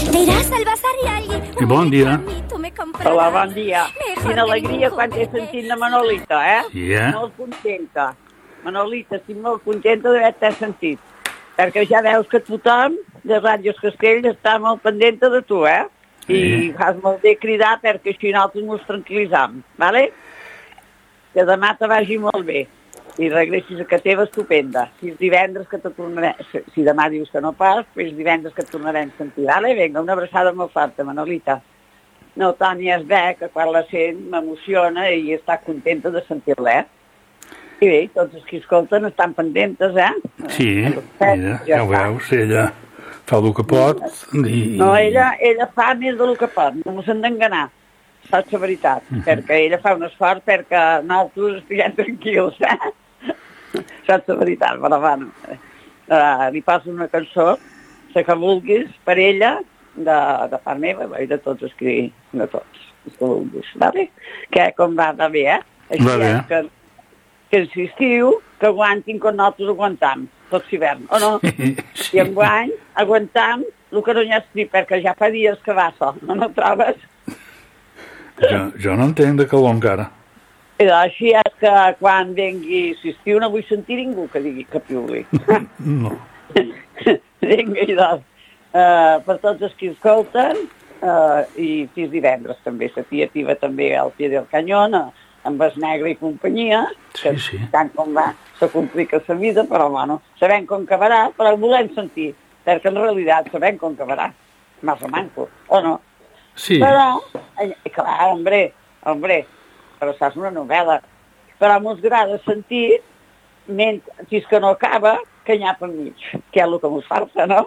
Te irás al bazar y alguien... I bon dia. Hola, bon dia. Quina alegria quan t'he sentit la Manolita, eh? Sí, eh? Molt contenta. Manolita, estic molt contenta d'haver-te sentit. Perquè ja veus que tothom de Ràdios Castell està molt pendent de tu, eh? I fas molt bé cridar perquè així nosaltres ens tranquil·litzam, ¿vale? Que demà te vagi molt bé. I regressis a casa teva estupenda. Si és divendres que te tornarem... Si demà dius que no pas, doncs divendres que et tornarem a sentir. Vale? Vinga, una abraçada molt forta, Manolita. No, Tònia, es ve que quan la sent m'emociona i està contenta de sentir-la, I bé, tots els que escolten estan pendentes, Sí, mira, ja ho veus, ella fa el que pot i... No, ella fa més del que pot, no s'han d'enganar. Saps la veritat, perquè ella fa un esforç perquè nosaltres estiguem tranquils, Saps la veritat, però bueno, li passo una cançó, la que vulguis, per ella, de part meva i de tots els que vulguis, vale? Que com va bé, Així va bé. Que insistiu, que aguantin com nosaltres aguantam, tot l'hivern, o no? Sí. I enguany aguantam el que no hi ha escrit, perquè ja fa dies que va sol, no trobes? Jo no entenc de calor encara. I així és que quan vengui l'estiu no vull sentir ningú que digui que piugui. No. Vinga, i doncs, per tots els que escolten, i fins divendres també, la tiativa també al pie del canyón, amb el negre i companyia, que Sí. tant com va, se complica la vida, però bueno, sabem com acabarà, però el volem sentir, perquè en realitat sabem com acabarà. Massa manco, o no? Sí. Però, clar, hombre, però saps una novel·la. Però mos agrada sentir, si és que no acaba, que n'hi ha per mig, que és el que mos falta, no?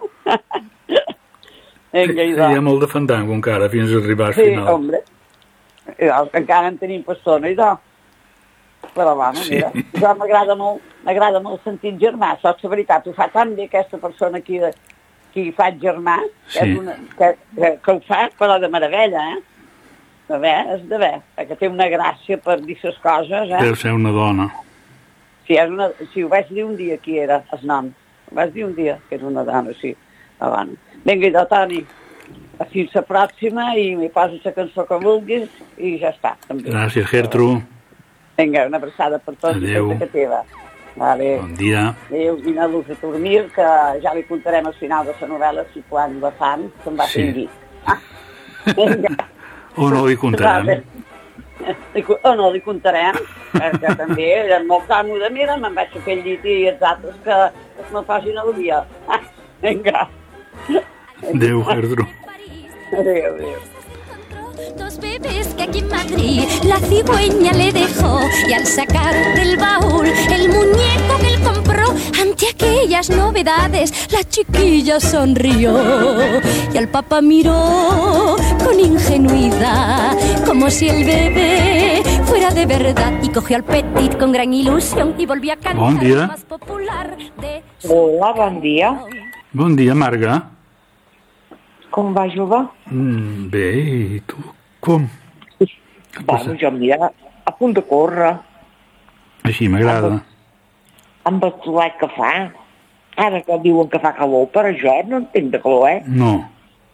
Hi ha molt de fandango encara, fins a arribar al Sí, final. hombre. Encara en tenim per sona, Però, bueno, mira, jo m'agrada molt sentir germà, saps la veritat, ho fa tan bé aquesta persona qui fa germà, que ho fa, però de meravella, De bé, és de bé, perquè té una gràcia per dir les coses, Deu ser una dona. Sí, ho vaig dir un dia qui era, el nom. Ho vaig dir un dia que era una dona, sí. Vinga, idò, Toni, fins la pròxima i m'hi poses la cançó que vulguis i ja està, també. Gràcies, Gertrude. Vinga, una abraçada per tots i Adéu. tota que teva. Vale. Bon dia. Adéu, i aneu-vos a dormir, que ja li contarem al final de la novel·la si quan la fan se'n va Sí. tingui. Vinga. O no li contarem. O no li contarem, perquè també era molt còmode. Mira, me'n vaig a fer el llit i els altres que me facin el dia. Vinga. Adéu, Gertrude. Adéu. Dos bebés que aquí en Madrid la cigüeña le dejó y al sacar del baúl el muñeco que él compró ante aquellas novedades la chiquilla sonrió y al papá miró con ingenuidad como si el bebé fuera de verdad y cogió al petit con gran ilusión y volvió a cantar Bon dia. lo más popular de Hola, bon dia. Bon dia, Marga. Com va, jove? Bé, i tu? Com? Bueno, jo, mira, a punt de córrer, Així m'agrada. amb el solet que fa. Ara que diuen que fa calor, però jo no entenc de calor, No,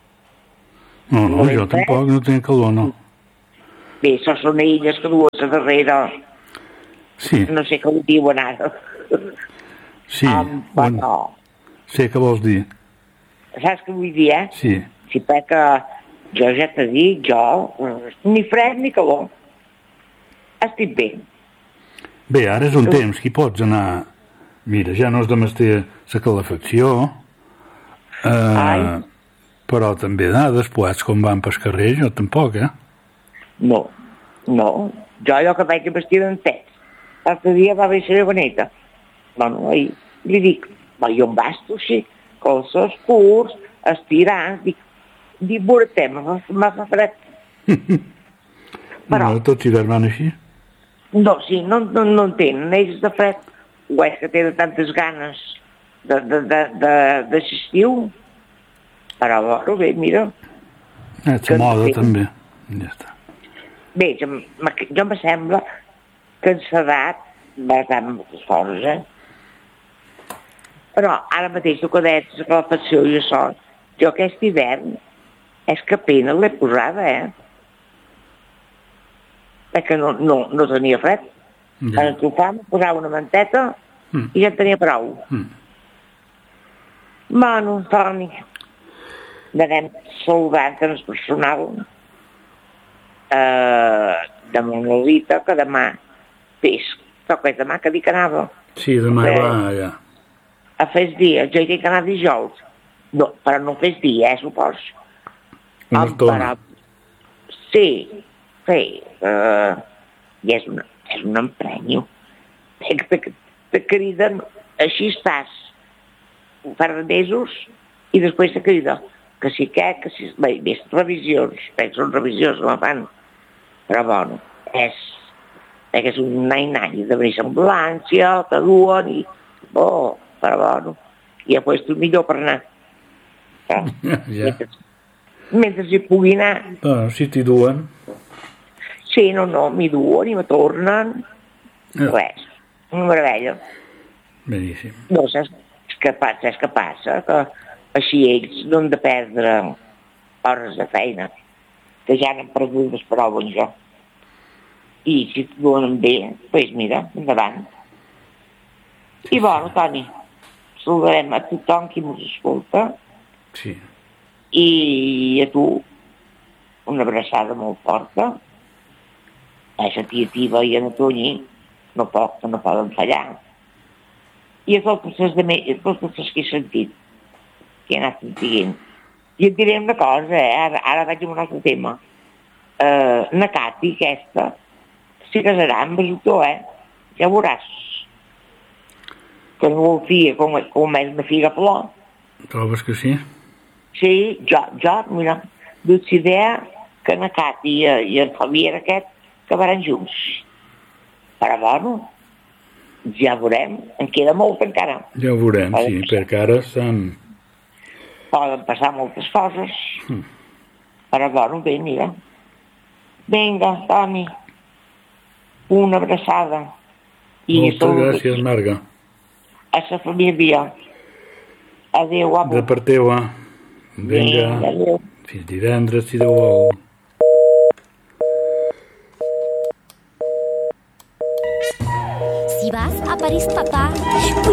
jo tampoc no tinc calor, no. Bé, això són elles que dues a darrere, Sí, no sé què ho diuen ara. sí. Bueno, Sé què vols dir. saps què vull dir, Sí. Sí, perquè jo ja t'he dit, ni fred ni calor. Estic bé. Bé, ara és un temps que hi pots anar... Mira, ja no és de menester la calefacció, Ai. però també anar després quan van pel carrer, jo tampoc, No. Jo allò que vaig vestir en tets. L'altre dia va haver ser boneta. Bueno, i li dic, jo em basto així, calços curts, estirar, dic, veurem, m'ha fa fred. Però, No, tots hi van així. no, sí, no en tenen, ells de fred, o és que tenen tantes ganes de l'estiu. Però, bueno, bé, mira. És la moda, també. Ja està. Bé, jo me sembla que en l'edat va dar moltes coses, Però ara mateix el que deies, la calefacció i això, jo aquest hivern És que pena l'he posada, perquè no tenia fred. Ja. En el sofà em posava una manteta i ja en tenia prou. Bueno, Toni, anem saludant-nos personal de Manolita, que demà toca demà que dic que anava. Sí, demà va allà. A fes dia, jo hi tinc que anar dijous. No, però no fes dia, supos. Una estona. Sí. I és un emprenyo. Te criden, així estàs, un par de mesos, i després te crida que si més revisions, són revisions, no fan. Però bueno, és un nai-nai de venir a ambulància, te duen i... però bueno, i després tu millor per anar. Ja. Mentre hi pugui anar. Bueno, si t'hi duen. Sí, no, m'hi duen i me tornen. Res, una meravella. Beníssim. No, saps què passa? Que així ells no han de perdre hores de feina, que ja n'han perdut les proves jo. I si t'ho donen bé, doncs mira, endavant. I bueno, Toni, saludarem a tothom qui ens escolta. Sí. I a tu, una abraçada molt forta. A la tia Tiva i a la Toni no poden fallar. I a totes les que he sentit, que he anat sentint. I et diré una cosa, ara vaig a un altre tema. Na Cati, aquesta, s'hi casarà amb el tu, ja veuràs. Que no vol figa com és una figa flor. Trobes que sí? Sí, jo, mira, duc idea que na Cati i el Javier aquest acabaran junts. Però bueno, ja veurem, en queda molt encara. Ja ho veurem, sí, perquè ara poden passar moltes coses. Però bueno, bé, mira. Vinga, Toni, una abraçada. Moltes gràcies, Marga. A la família. Adéu, guapo. De part teva. Vinga. Adéu. Fins divendres, si Déu vol. Si vas a París, papá,